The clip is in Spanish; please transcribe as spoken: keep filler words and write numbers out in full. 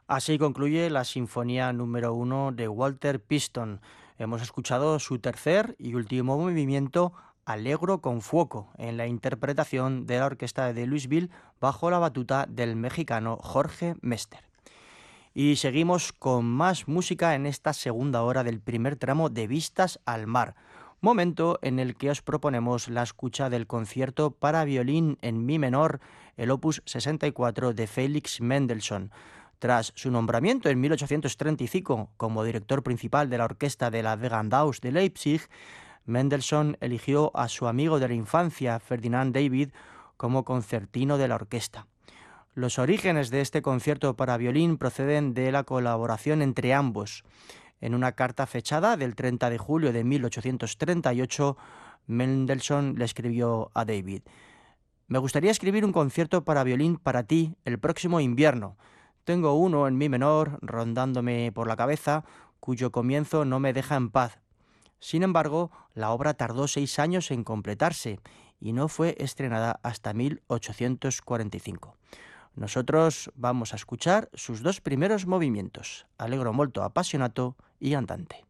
Así concluye la Sinfonía número uno de Walter Piston. Hemos escuchado su tercer y último movimiento, Allegro con fuoco, en la interpretación de la orquesta de Louisville bajo la batuta del mexicano Jorge Mester. Y seguimos con más música en esta segunda hora del primer tramo de Vistas al Mar, momento en el que os proponemos la escucha del concierto para violín en mi menor, el opus sesenta y cuatro de Felix Mendelssohn. Tras su nombramiento en mil ochocientos treinta y cinco como director principal de la orquesta de la Gewandhaus de Leipzig, Mendelssohn eligió a su amigo de la infancia, Ferdinand David, como concertino de la orquesta. Los orígenes de este concierto para violín proceden de la colaboración entre ambos. En una carta fechada del treinta de julio de mil ochocientos treinta y ocho, Mendelssohn le escribió a David: «Me gustaría escribir un concierto para violín para ti el próximo invierno. Tengo uno en mi menor rondándome por la cabeza, cuyo comienzo no me deja en paz. Sin embargo, la obra tardó seis años en completarse y no fue estrenada hasta mil ochocientos cuarenta y cinco. Nosotros vamos a escuchar sus dos primeros movimientos, Allegro molto appassionato y Andante».